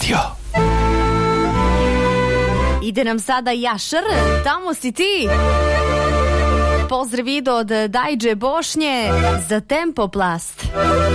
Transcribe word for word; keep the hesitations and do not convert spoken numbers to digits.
Radio. Ide nam sada Jašar, tamo si ti. Pozdrav Ido od Dajđe Bošnje za Tempoplast.